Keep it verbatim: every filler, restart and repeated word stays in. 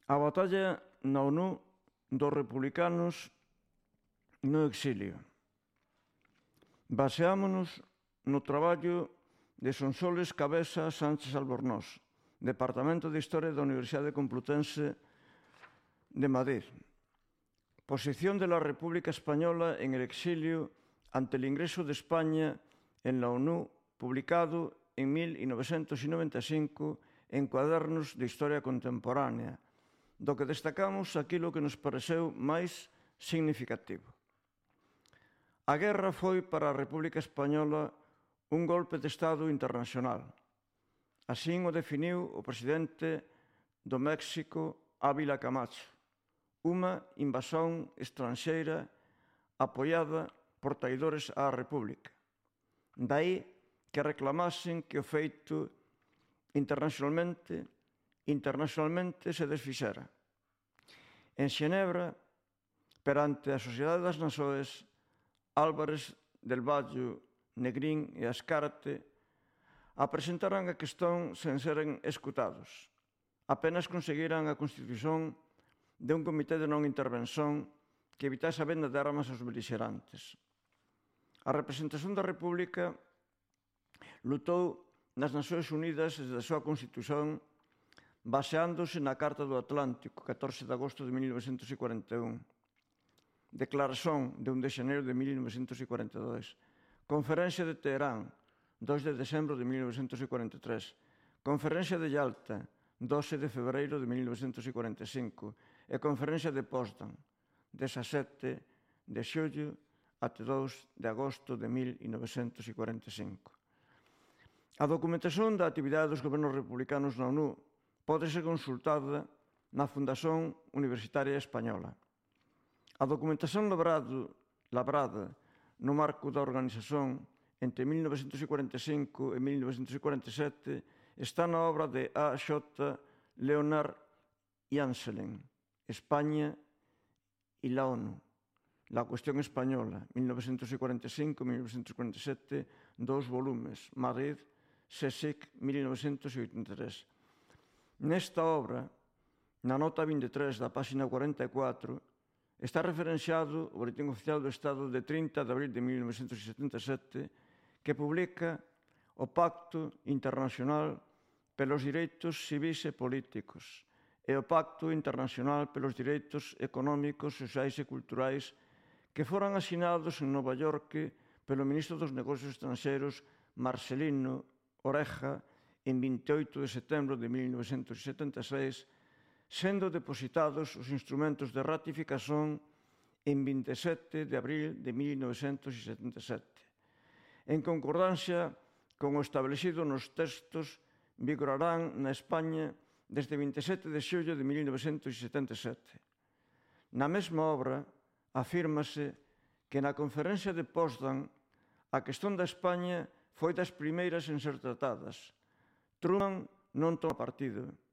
A batalla na ONU dos republicanos no exilio. Baseámonos no traballo de Sonsoles Cabeza Sánchez Albornoz, Departamento de Historia da Universidade Complutense de Madrid. Posición de la República Española en el exilio ante el ingreso de España en la ONU, publicado en mil novecientos noventa e cinco en Cuadernos de Historia Contemporánea, do que destacamos aquilo que nos pareceu máis significativo. A guerra foi para a República Española un golpe de Estado internacional. Así o definiu o presidente do México, Ávila Camacho, unha invasión estranxeira apoiada por traidores á República. Daí que reclamasen que o feito internacionalmente, internacionalmente se desfixera. En Xenebra, perante a Sociedade das Nações, Álvarez del Vallo, Negrín e Azcárate apresentaran a cuestión sen seren escutados. Apenas conseguiran a constitución de un comité de non intervención que evitase a venda de armas aos belixerantes. A representación da República lutou nas Nacións Unidas desde a súa constitución baseándose na Carta do Atlántico, catorce de agosto de mil novecientos cuarenta e un, Declaración de un de xaneiro de mil novecientos cuarenta e dois, Conferencia de Teherán, dos de decembro de mil novecientos cuarenta e tres, Conferencia de Yalta, doce de febreiro de mil novecientos cuarenta e cinco e Conferencia de Potsdam, dezasete de xullo até dous de agosto de mil novecientos cuarenta e cinco. A documentación da actividade dos gobernos republicanos na ONU pode ser consultada na Fundación Universitaria Española. A documentación labrado, labrada no marco da organización entre mil novecientos cuarenta e cinco e mil novecientos cuarenta e sete está na obra de A. J. Leonard Janselin, España y la ONU, La cuestión española, mil novecientos cuarenta e cinco a mil novecientos cuarenta e sete, dos volumes, Madrid, S E S I C, mil novecientos oitenta e tres. Nesta obra, na nota vinte e tres da páxina cuarenta e catro, está referenciado o Boletín Oficial do Estado de trinta de abril de mil novecientos setenta e sete, que publica o Pacto Internacional pelos Direitos Civis e Políticos e o Pacto Internacional pelos Direitos Económicos, Sociais e Culturais que foran asinados en Nova York pelo ministro dos Negocios Estranxeiros Marcelino Oreja en vinte e oito de setembro de mil novecientos setenta e seis, sendo depositados os instrumentos de ratificación en vinte e sete de abril de mil novecientos setenta e sete. En concordancia con o establecido nos textos, vigorarán na España desde vinte e sete de xullo de mil novecientos setenta e sete. Na mesma obra, afírmase que na Conferencia de Potsdam a cuestión da España foi das primeiras en ser tratadas. Truman non toma partido.